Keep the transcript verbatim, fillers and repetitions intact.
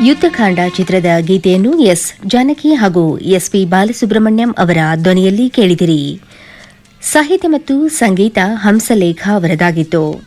ಯುದ್ಧಕಾಂಡ ಚಿತ್ರದ ಗೀತೆಯನ್ನು ಎಸ್ ಜಾನಕಿ ಹಾಗೂ ಎಸ್ಪಿ ಬಾಲಸುಬ್ರಹ್ಮಣ್ಯಂ ಅವರ ಧ್ವನಿಯಲ್ಲಿ ಕೇಳಿದಿರಿ. ಸಾಹಿತ್ಯ ಮತ್ತು ಸಂಗೀತ ಹಂಸಲೇಖ ಅವರದಾಗಿತ್ತು.